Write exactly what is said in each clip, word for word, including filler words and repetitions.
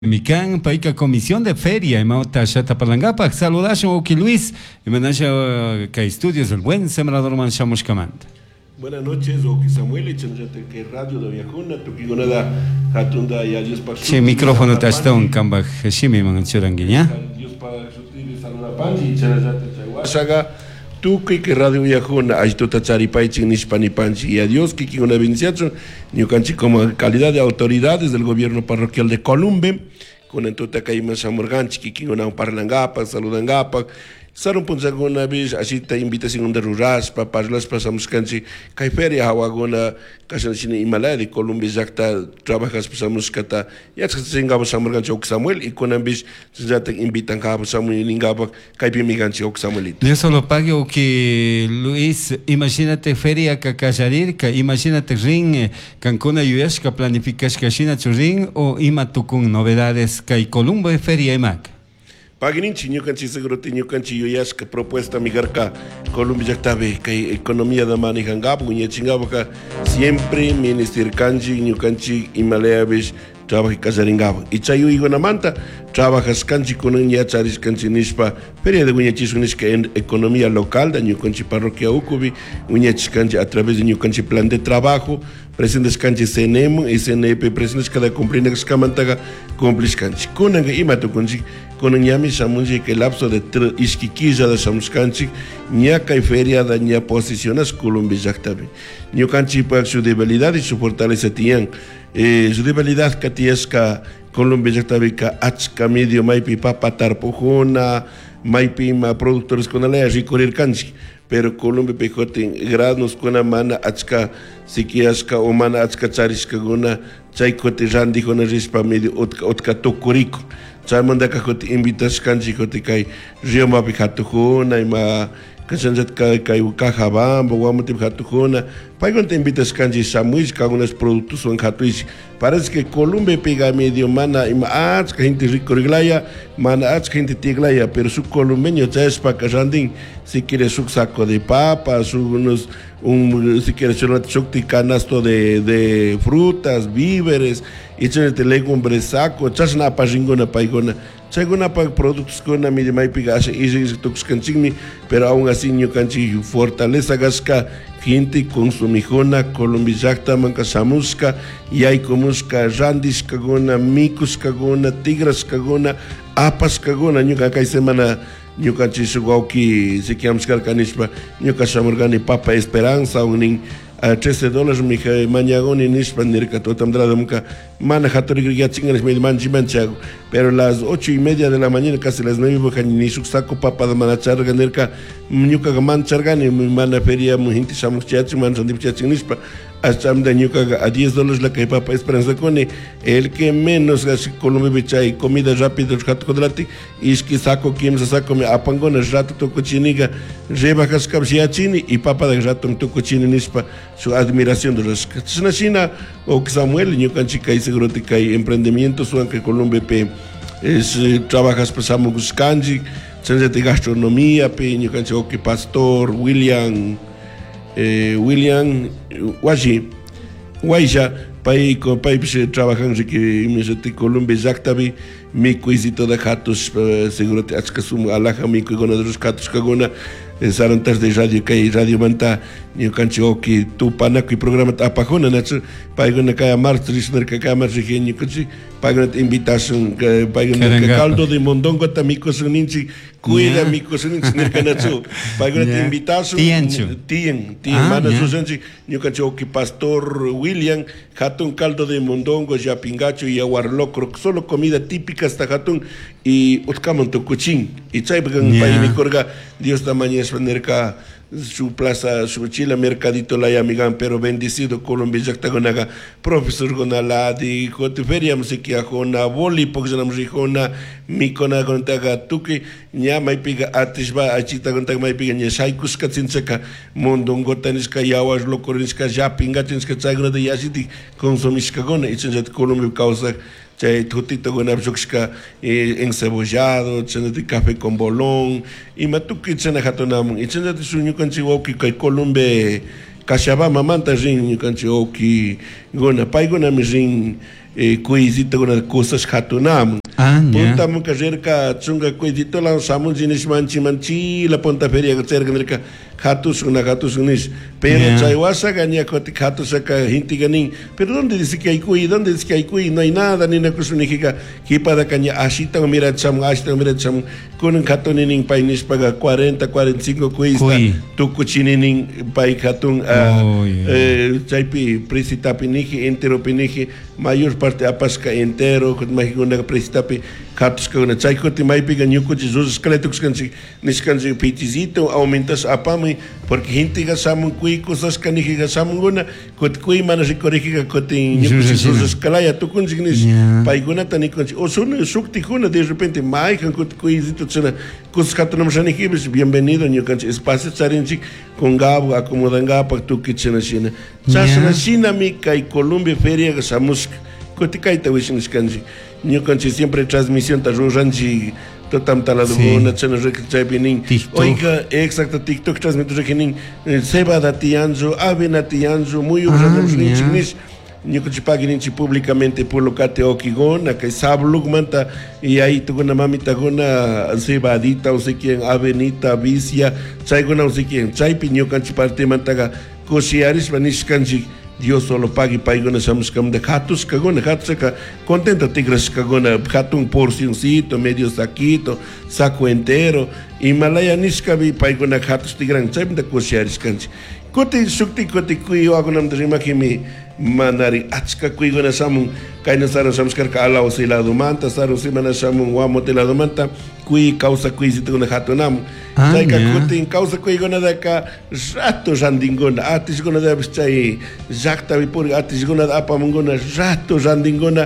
Mican, paika comisión de feria, en Mauta Chatapalangapac, saludash Oki Luis, y manasha que estudios del buen sembrador manchamos camanta. Buenas noches, Oki Samuel, y chenjate que radio de Viajuna, tu que nada hatunda y adiós para su micrófono tastón, camba, heshimi manchuranguiña. Dios para su tiri saluna panji, y chenjate chaguasaga, tu que radio Viajuna, ahí tu tachari paichin nispani panji, y adiós, que una bendición, ni canchi como calidad de autoridades del gobierno parroquial de Columbe, con entonces que hay más amorganchi, que una parlangapa, saludangapa, sarum pun alguna vez así te invitación de ruras para para las pasamos canchi, que feria hawagona, casan sin Himalaya de Colombia exacta trabajas pasamos kata, ya se singaba samorganchi ok Samuel y con ambis ya te invitan cabo Samuel lingaba, que hay miganchi ok Samuel. No solo pague o que Luis, imagínate feria que casarir, que imagínate ring, cancuna yues que planificas que china ring o ima tukun novedades que hay Columbo de feria emac. Pagninchi, ñu canchi seguro tiñu canchi yo ya que propuesta migarca Colombia ya tabe que economía da mani hangab guña chingaba ka siempre minister kanji ñu canchi Himalaya bis trabaja casaringaba y chayu igo na manta trabajas kanji con ña charis kanchi nispa feria de guña chisunis que en economía local da ñu canchi parroquia ukubi guña kanchi a través de ñu canchi plan de trabajo presidentes kanchi C N M y C N E P presidentes cada cumplir que camantaga cumplis kanchi con nga imato kanchi con ñami samunji que lapso de isquiquilla de samuscanchi ña kai feria da ña posiciones Colombia exactamente ño canchi para su debilidad y su fortaleza tienen eh, su debilidad que tiesca Colombia exactamente achka medio maipi papa tarpujona maipi ma productores con alea recorrer canchi pero Colombia pejoten granos con a mana achka sikiaska o mana achka chariska guna chaikote randi con a rispa medio otka otka tokurico Chamanda kakot invitas kanji kote kai rioma pikatuhuna ima kasanjat kai kai ukajabamba guamote pikatuhuna paigon te invitas kanji samuis ka unas productos son hatuis parece que Colombia pega medio mana ima ats ka gente rico riglaya mana ats ka gente tiglaya pero su colombeño ya es pa kasandin si quiere su saco de papa su unos un si quiere un chocti canasto de de frutas víveres y te legumbres saco chasna pa jingona paigona chagona pa productos con a mi de mai pigase y se tox canchimi pero aún así ñu canchi fortaleza gasca gente consumijona colombiacta manca samuska y hay comusca randis cagona micus cagona tigras cagona apas cagona ñu kai semana ñu canchi sugauki se kiams carcanispa ñu casamorgani papa esperanza unin a trece dólares mi mañagoni nispa nirka to tamdrada muka mana hatori griga chinganes me manji manchago pero las ocho y media de la mañana casi las nueve boca ni su saco papa de manachar ganirka nyuka gaman chargani mi mana feria mu hinti samus chiachi man son dipchiachi nispa hasta amda nyuka a diez dólares la que papa esperanza cone el que menos gas Colombia bichay comida rápida hat kodrati iski saco kim saco me apangona rato to cochiniga reba kaskab chiachini y papa de rato to cochini nispa su admiración de los China o Samuel ñu canchica y seguro que hay emprendimientos son que Colombia pe es trabajas pasamos kanji ciencia de gastronomía pe ñu canchi o que pastor William eh, William Waji Waija pai con pai se trabajan que mi se Colombia exactamente mi cuisito de gatos seguro que achkasum alaja mi con otros gatos cagona sarantas de radio que radio manta ni cancho que tu pana que programa apajona nacho paigona que martris merca cámara genio que paigona invitación que paigona que caldo de mondongo tamiko suninchi cuida mi cosuninchi merca nacho paigona invitación tien tien mana susanchi ni cancho que pastor William hatun caldo de mondongo ya pingacho y aguarlocro solo comida típica hasta hatun y utkamon to cochín y chaiban paini corga Dios tamaño es merca su plaza, su chila mercadito la amigan, pero bendecido Colombia Jactagonaga, profesor Gonaladi, Joteferia Musiquiajona, Boli, Poxanam Rijona, Mikona Gontaga, Tuki, Nyama Piga Atishba, Achita Gontaga Maipiga, Nyashaikus Katzinchaka, Mondongotanisca, Yawas, Locorinska, Japingatinska, Zagra de Yasiti, Consumiscagona, y Chenjat Colombia causa. Chay tutito con abjuxka encebollado, chana de café con bolón, y matuki chana hatonam, y chana de suñu canchiwoki kai Colombia Cachabamba manta rin ñu kanchi oki gona pai gona mi rin cuisito con cosas hatunamun. Ah, Punta mun kajerka chunga cuisito la samun jinis manchi manchi la punta feria que cerca nerka hatus una hatus unis. Pero chaiwasa gania koti hatus acá hinti ganin. Pero dónde dice que hay cuy, dónde dice que hay cuy, no hay nada ni na kusunikiga. Kipa da caña ashita mira cham ashita mira cham con un hatunining painis paga cuarenta, cuarenta y cinco cuista. Tu cuchinining pai hatun chaipi presita piniki entero piniki mayor parte apasca entero con maguna presitapi hatus ka una chaikoti mai piga nyuko Jesus skeletos kansi niskansi pitizito aumentas apami porque gente gasamun kui cosas kaniki gasamun guna kot kui mana sikoriki koti nyuko Jesus skalaya tu kunsignis paiguna tani kunsi o sunu sukti kuna de repente mai kan kot kui zito tsena kus katunam shaniki bis bienvenido nyuko espacio charinchi con gabo acomodanga pa tu kitchena shina chasna shina mi kai Colombia feria gasamus koti kaita wishin skansi nyuko siempre transmisión ta rojanji totam taladugona chana rekchapinin oiga exacto TikTok transmito rekinin seba datianzo ave natianzo muy urgente nichnis nyuko chipaginin públicamente por locate okigona que sablug manta y ahí tugona mamita gona seba adita o sé quién avenita vicia chaigona o sé quién chaipi nyuko chiparte mantaga koshiaris vanishkanji Dios solo pague paigona somos como de gatos cagona gatos ka contenta tigres cagona gato un porcioncito medio saquito saco entero y malaya niska vi paigona gatos tigran sabe da cocheares canchi kote sukti kote kui agonam de makimi manari atska kui gona samun kaina saro samskar ka ala osilado manta saro simana samun wa motelado manta kui causa kui zito gona gato nam sai ka kote in causa kui gona da ka rato jandingona atis gona da bichai jakta vi por atis gona da apa mongona rato jandingona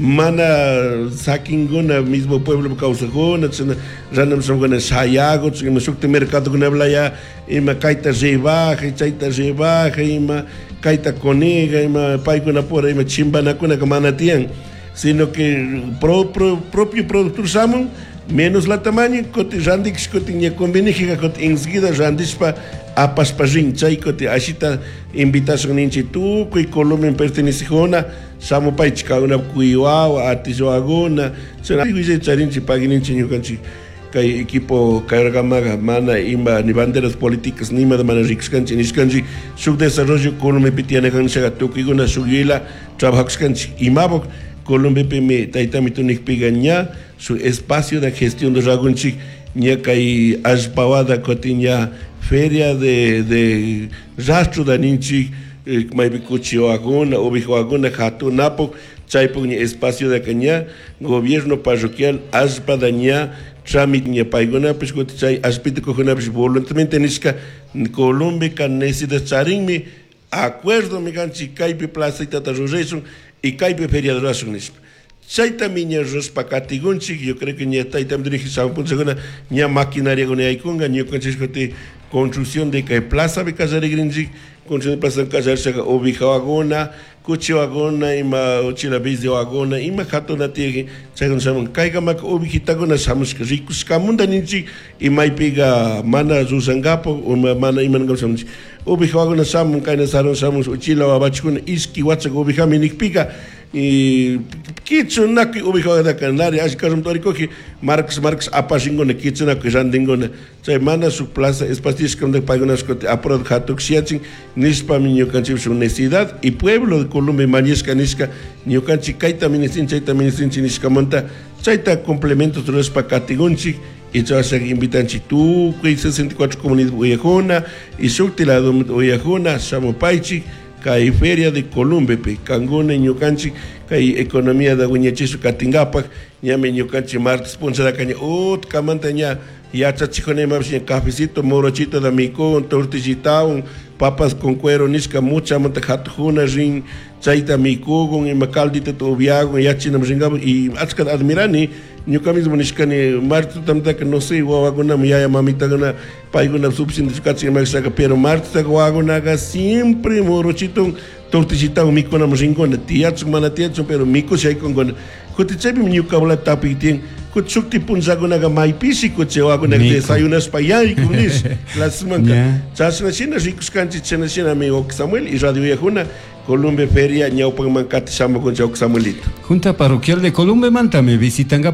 mana sakingona mismo pueblo causa gona tsena ranam samgona sayago tsima sukti mercado gona blaya ima kaita jeba kaita jeba ima kaita conega ima paikuna por ima chimbana kuna kamanatian sino que pro, pro, propio productor samon menos la tamaño kote jandix kote nya conveniga kote enseguida jandix pa apas pajin chay kote ashita invitación inchi tu kui Colombia pertenece hona samo paichka una kuiwa atijo agona sena kuije charinchi pagininchi nyukanchi kai equipo cargamaga mana imba ni banderas políticas ni ma de mana rikskanchi niskanchi su desarrollo Colombia pitiana kancha tukiguna sugila trabajakskanchi imabo Colombia peme taitami tunik pigaña su espacio de gestión de ragunchi nya kai aspawada kotinya feria de de rastro da ninchi mai bikuchi agona obijo agona hatu napo chaipo ni espacio de caña gobierno parroquial aspadaña trámite ni paigona pues chay aspite cojona pues voluntariamente niska Colombia can necesita charinme acuerdo me ganchi caipe plaza y tata rojeson y caipe feria de razones chaita miña rospa catigunchi yo creo que ni está y también dirige sa un segunda ni maquinaria con ay conga ni con chiscote construcción de que plaza de casare grinji construcción de plaza de casare se obija agona coche agona ima ochila bizi agona ima katona tiege chagon samun kaiga mak obijita gona samus rikus kamunda ninchi ima ipiga mana zusangapo o mana iman gam samus obija agona samun kaina saron samus ochila abachkun iski watsa obija minik piga y kitchen nak obija da canari as karum toriko ki marx marx apashingo ne kitchen nak jandingo ne chay mana su plaza espacios que donde pagonas cote aprod hatuk siachin nispa miño kanchi su necesidad y pueblo de Colombia manisca nisca niu kanchi kaita minisin chaita minisin chinisca monta chaita complementos tres pa catigonchi y yo se invitanchi tu que sesenta y cuatro comunidades oyajona y subtilado oyajona samopaichi kai feria de Colombia pe cangona ñukanchi kai economía da guñachisu katingapa ñame ñukanchi martes sponsor caña ot kamantaña ya chachikone mabshi cafecito morochito da mico tortillita papas con cuero nisca mucha monta hatjuna rin chaita mico con macaldito to viago ya china mringabo y achka admirani ñuka mismo niskani martes tamta que no sé wagona mi ya mamita gana paigona subsindicación me saca pero martes wagona ga siempre morochito tortillita o mico na mringona tiatsu mana tiatsu pero mico sai con gona kotichebi ñuka wala tapitien kutsukti punzakunaga maypisi kuchewakunaga Nico. desayunas payay kunis las manca Ya. chasna china rikuskanchi china china amigo Samuel y radio yajuna Colombia Feria ñaupan mancati sama con Samuelito. Junta Parroquial de Colombia, manta, me visitan